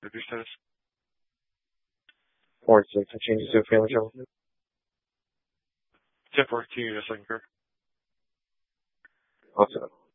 Country status. 4-6, I changed it to a family travel. 10-4, continue to second car. Awesome.